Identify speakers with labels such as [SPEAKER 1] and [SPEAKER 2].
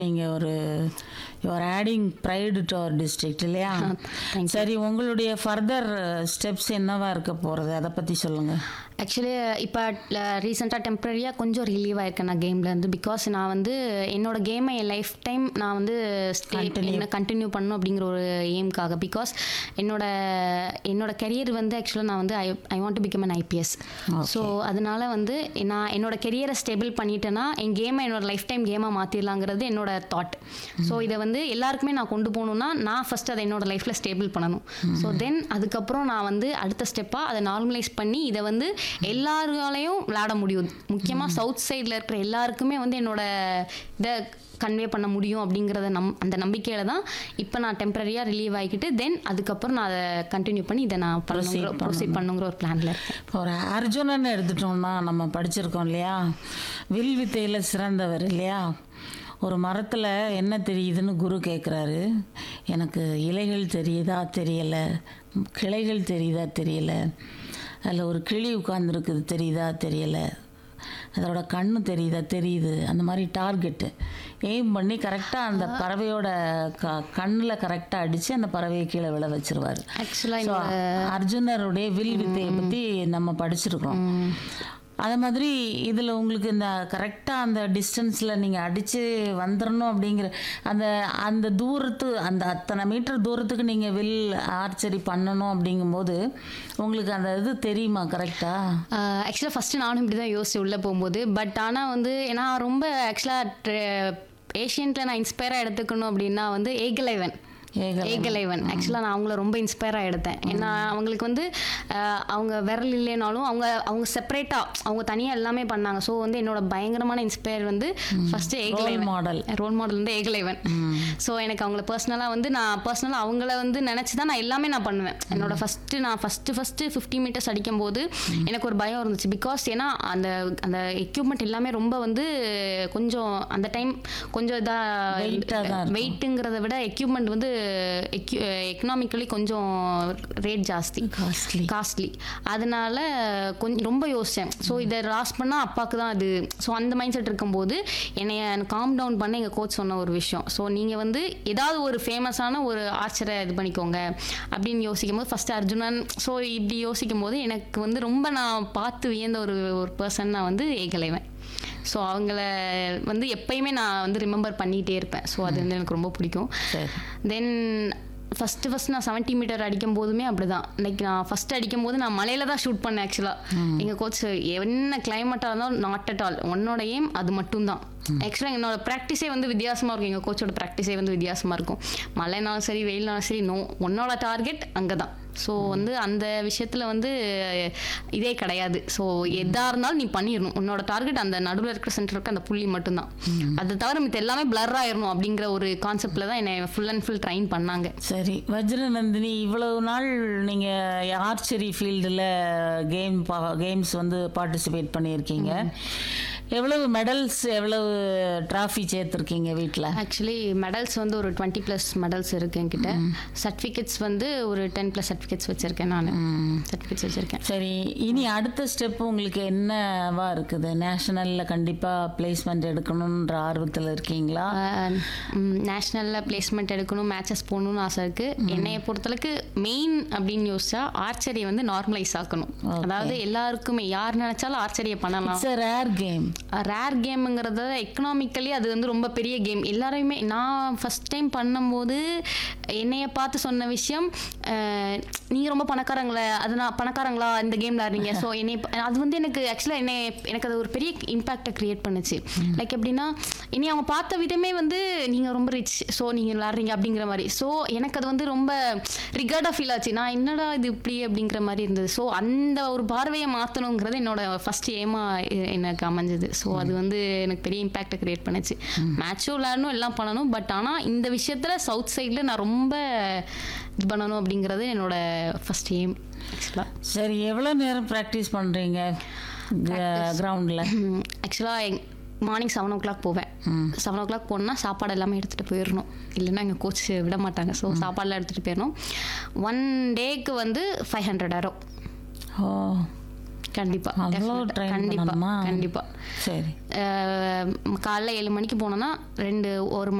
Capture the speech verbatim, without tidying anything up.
[SPEAKER 1] நீங்க ஒரு you are adding pride to our district இல்லையா?
[SPEAKER 2] Thank you.
[SPEAKER 1] சரி, உங்களுடைய ஃபர்தர் ஸ்டெப்ஸ் என்னவா இருக்க போகிறது, அதை பற்றி சொல்லுங்கள்.
[SPEAKER 2] ஆக்சுவலி இப்போ ரீசெண்டாக டெம்பரரியாக கொஞ்சம் ரிலீவ் ஆயிருக்கேன் நான் கேம்லேருந்து. பிகாஸ் நான் வந்து என்னோட கேமை என் லைஃப் டைம் நான் வந்து என்ன கண்டினியூ பண்ணணும் அப்படிங்கிற ஒரு எய்ம்காக. பிகாஸ் என்னோட என்னோட கெரியர் வந்து ஆக்சுவலாக நான் வந்து ஐ I want to become an IPS. So அதனால வந்து நான் என்னோட கெரியரை ஸ்டேபிள் பண்ணிட்டேன்னா என் கேமை என்னோட லைஃப் டைம் கேமாக மாற்றிடலாங்கிறது என்னோட தாட். ஸோ இதை வந்து எல்லாருக்குமே நான் கொண்டு போகணுன்னா நான் ஃபஸ்ட் அதை என்னோட லைஃப்பில் ஸ்டேபிள் பண்ணணும். ஸோ தென் அதுக்கப்புறம் நான் வந்து அடுத்த ஸ்டெப்பாக அதை நார்மலைஸ் பண்ணி இதை வந்து எல்லாராலையும் விளையாட முடியும். முக்கியமாக சவுத் சைடில் இருக்கிற எல்லாருக்குமே வந்து என்னோட இதை கன்வே பண்ண முடியும் அப்படிங்கிறத நம் அந்த நம்பிக்கையில் தான் இப்போ நான் டெம்பரரியாக ரிலீவ் ஆகிக்கிட்டு தென் அதுக்கப்புறம் நான் அதை கண்டினியூ பண்ணி இதை நான் ப்ரொசீட் ப்ரொசீட் பண்ணுங்கிற ஒரு பிளானில் இருக்கேன்.
[SPEAKER 1] இப்போ ஒரு அர்ஜுனன் எடுத்துட்டோம்னா நம்ம படிச்சிருக்கோம் இல்லையா, வில் வித்தையில் சிறந்தவர் இல்லையா? ஒரு மரத்தில் என்ன தெரியுதுன்னு குரு கேட்குறாரு. எனக்கு இலைகள் தெரியுதா தெரியலை, கிளைகள் தெரியுதா தெரியலை, அதில் ஒரு கிளி உட்கார்ந்துருக்குது தெரியுதா தெரியலை, அதோட கண்ணு தெரியுதா தெரியுது. அந்த மாதிரி டார்கெட்டு எய்ம் பண்ணி கரெக்டாக அந்த பறவையோட க கண்ணில் கரெக்டாக அடித்து அந்த பறவையை கீழே விழ வச்சிருவார்.
[SPEAKER 2] ஆக்சுவலாக
[SPEAKER 1] அர்ஜுனருடைய வில் வித்தையை பற்றி நம்ம படிச்சிருக்கோம். அதே மாதிரி இதில் உங்களுக்கு இந்த கரெக்டாக அந்த டிஸ்டன்ஸில் நீங்கள் அடித்து வந்துடணும் அப்படிங்கிற அந்த அந்த தூரத்து அந்த அத்தனை மீட்டர் தூரத்துக்கு நீங்கள் வில் ஆர்ச்சரி பண்ணணும் அப்படிங்கும்போது உங்களுக்கு அந்த இது தெரியுமா கரெக்டாக?
[SPEAKER 2] ஆக்சுவலாக ஃபஸ்ட்டு நானும் இப்படி தான் யோசிச்சு உள்ளே போகும்போது. பட் ஆனால் வந்து ஏன்னா ரொம்ப ஆக்சுவலாக ஏஷியன்ட்டில் நான் இன்ஸ்பயராக எடுத்துக்கணும் அப்படின்னா வந்து ஏகலைவன் ஏகலைவன் ஆக்சுவலாக நான் அவங்கள ரொம்ப இன்ஸ்பயராக எடுத்தேன். ஏன்னா அவங்களுக்கு வந்து அவங்க விரல் இல்லைனாலும் அவங்க அவங்க செப்பரேட்டாக அவங்க தனியாக எல்லாமே பண்ணாங்க. ஸோ வந்து என்னோட பயங்கரமான இன்ஸ்பயர் வந்து first Ekalaivan model role model வந்து ஏகலைவன். ஸோ எனக்கு அவங்கள பர்சனலாக வந்து நான் பர்சனலாக அவங்கள வந்து நினச்சி தான் நான் எல்லாமே நான் பண்ணுவேன். என்னோட ஃபஸ்ட்டு நான் ஃபஸ்ட்டு ஃபஸ்ட்டு ஃபிஃப்டி மீட்டர்ஸ் அடிக்கும் போது எனக்கு ஒரு பயம் இருந்துச்சு. பிகாஸ் ஏன்னா அந்த அந்த எக்யூப்மெண்ட் எல்லாமே ரொம்ப வந்து கொஞ்சம் அந்த டைம் கொஞ்சம் இதாக வெயிட்டுங்கிறத விட எக்யூப்மெண்ட் வந்து எக்கனாமிக்கலி கொஞ்சம் ரேட் ஜாஸ்தி, காஸ்ட்லி காஸ்ட்லி அதனால கொஞ்சம் ரொம்ப யோசித்தேன். ஸோ இதை லாஸ் பண்ணால் அப்பாவுக்கு தான் அது. ஸோ அந்த மைண்ட் செட் இருக்கும்போது என்னைய காம் டவுன் பண்ண எங்கள் கோச் சொன்ன ஒரு விஷயம், ஸோ நீங்கள் வந்து ஏதாவது ஒரு ஃபேமஸான ஒரு ஆர்ச்சரை இது பண்ணிக்கோங்க அப்படின்னு யோசிக்கும் போது ஃபஸ்ட்டு அர்ஜுனன். ஸோ இப்படி யோசிக்கும் போது எனக்கு வந்து ரொம்ப நான் பார்த்து வியந்த ஒரு ஒரு பர்சன் நான் வந்து ஏகலைவன். ஸோ அவங்கள வந்து எப்பயுமே நான் வந்து ரிமெம்பர் பண்ணிகிட்டே இருப்பேன். ஸோ அது வந்து எனக்கு ரொம்ப பிடிக்கும். தென் ஃபஸ்ட்டு ஃபஸ்ட் நான் செவன்ட்டி மீட்டர் அடிக்கும் போதுமே அப்படி தான். லைக் நான் ஃபஸ்ட்டு அடிக்கும் போது நான் மலையில் தான் ஷூட் பண்ணேன். ஆக்சுவலாக எங்கள் கோச் என்ன கிளைமேட்டாக இருந்தாலும் நாட் அட் ஆல் உன்னோட எய்ம் அது மட்டும்தான். ஆக்சுவலாக என்னோட ப்ராக்டிஸே வந்து வித்தியாசமாக இருக்கும். எங்கள் கோச்சோட ப்ராக்டிஸே வந்து வித்தியாசமாக இருக்கும். மழைனாலும் சரி வெயில்னாலும் சரி நோ உன்னோட டார்கெட் அங்கே தான். ஸோ வந்து அந்த விஷயத்தில் வந்து இதே கிடையாது. ஸோ எதாக இருந்தாலும் நீ பண்ணிடணும். உன்னோட டார்கெட் அந்த நடுவில் இருக்கிற சென்டர் இருக்க அந்த புள்ளி மட்டும்தான். அதை தவிர மித்த எல்லாமே பிளர் ஆயிடணும் அப்படிங்கிற ஒரு கான்செப்டில் தான் என்னை ஃபுல் அண்ட் ஃபுல் ட்ரைன் பண்ணாங்க.
[SPEAKER 1] சரி வஜ்ரநந்தினி, இவ்வளவு நாள் நீங்கள் ஆர்ச்சரி ஃபீல்டில் கேம் கேம்ஸ் வந்து பார்ட்டிசிபேட் பண்ணியிருக்கீங்க. எவ்வளவு மெடல்ஸ் எவ்வளவு ட்ராஃபி சேர்த்துருக்கீங்க வீட்டில்?
[SPEAKER 2] ஆக்சுவலி மெடல்ஸ் வந்து ஒரு டுவெண்ட்டி ப்ளஸ் மெடல்ஸ் இருக்கு என்கிட்ட. சர்டிஃபிகேட்ஸ் வந்து ஒரு டென் ப்ளஸ் சர்டிஃபிகேட்ஸ் வச்சுருக்கேன். நான் சர்டிஃபிகேட்ஸ் வச்சுருக்கேன்.
[SPEAKER 1] சரி, இனி அடுத்த ஸ்டெப் உங்களுக்கு என்னவா இருக்குது? நேஷ்னலில் கண்டிப்பாக பிளேஸ்மெண்ட் எடுக்கணுன்ற ஆர்வத்தில் இருக்கீங்களா?
[SPEAKER 2] நேஷ்னலில் பிளேஸ்மெண்ட் எடுக்கணும், மேட்சஸ் போகணும்னு ஆசை இருக்குது. என்னையை பொறுத்தளவுக்கு மெயின் அப்படின்னு யோசிச்சா ஆர்ச்சரியை வந்து நார்மலைஸ் ஆக்கணும். அதாவது எல்லாருக்குமே யார் நினச்சாலும் ஆர்ச்சரியை பண்ணலாம்.
[SPEAKER 1] It's a rare game.
[SPEAKER 2] Rare கேமுங்கிறத economically அது வந்து ரொம்ப பெரிய கேம். எல்லாரையுமே நான் ஃபஸ்ட் டைம் பண்ணும்போது என்னைய பார்த்து சொன்ன விஷயம், நீங்கள் ரொம்ப பணக்காரங்களா அது நான் பணக்காரங்களா இந்த கேம் விளாட்றீங்க. ஸோ என்னை அது வந்து எனக்கு ஆக்சுவலாக என்னை எனக்கு அது ஒரு பெரிய இம்பேக்டை க்ரியேட் பண்ணுச்சு. லைக் எப்படின்னா இனி அவங்க பார்த்த விதமே வந்து நீங்கள் ரொம்ப ரிச், ஸோ நீங்கள் விளாட்றீங்க அப்படிங்கிற மாதிரி. ஸோ எனக்கு அது வந்து ரொம்ப ரிகார்டாக ஃபீல் ஆச்சு. நான் என்னடா இது இப்படி அப்படிங்கிற மாதிரி இருந்தது. ஸோ அந்த ஒரு பார்வையை மாற்றணுங்கிறது என்னோட ஃபஸ்ட் ஏமாக எனக்கு அமைஞ்சது. ஸோ அது வந்து எனக்கு பெரிய இம்பேக்டை கிரியேட் பண்ணுச்சு. மேட்சும் விளையாடணும் எல்லாம் பண்ணணும். பட் ஆனால் இந்த விஷயத்தில் சவுத் சைடில் நான் ரொம்ப இது பண்ணணும் அப்படிங்கிறது என்னோட ஃபர்ஸ்ட் எய்ம்.
[SPEAKER 1] சரி, எவ்வளோ நேரம் ப்ராக்டிஸ் பண்ணுறீங்க கிரவுண்டில்?
[SPEAKER 2] ஆக்சுவலாக மார்னிங் செவன் ஓ கிளாக் போவேன். செவன் ஓ கிளாக் போனோம்னா சாப்பாடு எல்லாமே எடுத்துகிட்டு போயிடணும், இல்லைன்னா எங்கள் கோச் விட மாட்டாங்க. ஸோ சாப்பாடெலாம் எடுத்துகிட்டு போயிடணும். ஒன் டேக்கு வந்து ஃபைவ் ஹண்ட்ரட் ஆயிரம்.
[SPEAKER 1] ஓ
[SPEAKER 2] கண்டிப்பா
[SPEAKER 1] அவ்வளோ
[SPEAKER 2] definite.
[SPEAKER 1] ட்ரெயின்
[SPEAKER 2] கண்டிப்பா
[SPEAKER 1] பண்ணணுமா?
[SPEAKER 2] கண்டிப்பா
[SPEAKER 1] சரி.
[SPEAKER 2] அஹ் காலைல ஏழு மணிக்கு போனோம்னா ரெண்டு ஒரு